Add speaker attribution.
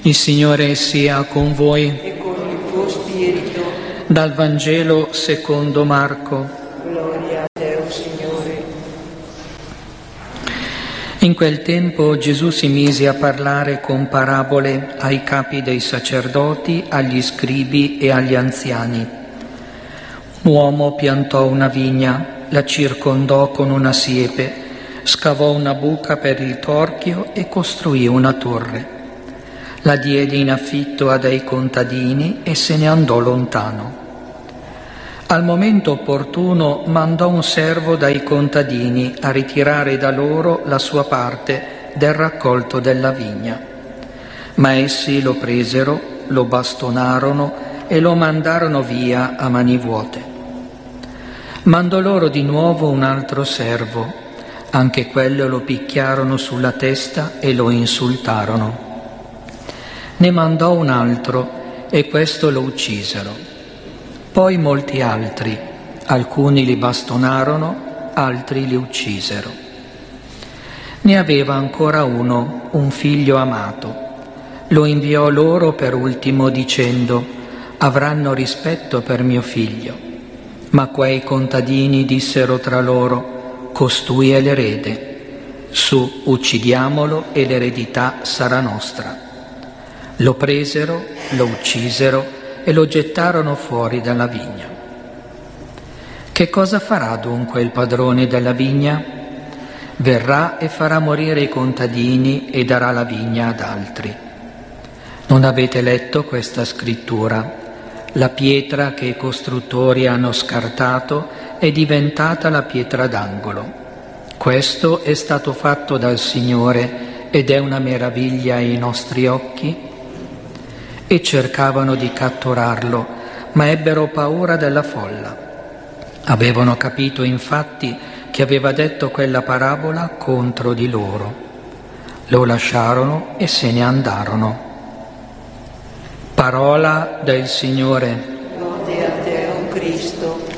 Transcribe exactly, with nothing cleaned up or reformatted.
Speaker 1: Il Signore sia con voi.
Speaker 2: E con il tuo spirito.
Speaker 1: Dal Vangelo secondo Marco.
Speaker 2: Gloria a te, o Signore.
Speaker 1: In quel tempo Gesù si mise a parlare con parabole ai capi dei sacerdoti, agli scribi e agli anziani. Un uomo piantò una vigna, la circondò con una siepe, scavò una buca per il torchio e costruì una torre. La diede in affitto a dei contadini e se ne andò lontano. Al momento opportuno mandò un servo dai contadini a ritirare da loro la sua parte del raccolto della vigna. Ma essi lo presero, lo bastonarono e lo mandarono via a mani vuote. Mandò loro di nuovo un altro servo, anche quello lo picchiarono sulla testa e lo insultarono. Ne mandò un altro e questo lo uccisero. Poi molti altri, alcuni li bastonarono, altri li uccisero. Ne aveva ancora uno, un figlio amato. Lo inviò loro per ultimo dicendo: avranno rispetto per mio figlio. Ma quei contadini dissero tra loro: costui è l'erede. Su, uccidiamolo e l'eredità sarà nostra. Lo presero, lo uccisero e lo gettarono fuori dalla vigna. Che cosa farà dunque il padrone della vigna? Verrà e farà morire i contadini e darà la vigna ad altri. Non avete letto questa scrittura? La pietra che i costruttori hanno scartato è diventata la pietra d'angolo. Questo è stato fatto dal Signore ed è una meraviglia ai nostri occhi? E cercavano di catturarlo, ma ebbero paura della folla. Avevano capito infatti che aveva detto quella parabola contro di loro. Lo lasciarono e se ne andarono. Parola del Signore.
Speaker 2: Lode a te, o Cristo.